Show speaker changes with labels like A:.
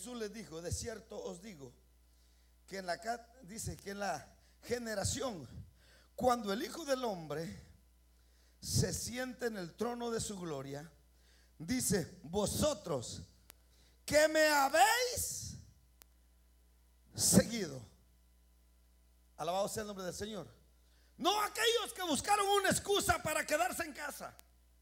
A: Jesús les dijo: de cierto os digo que dice que en la generación cuando el Hijo del Hombre se siente en el trono de su gloria, dice: vosotros que me habéis seguido. Alabado sea el nombre del Señor. No aquellos que buscaron una excusa para quedarse en casa.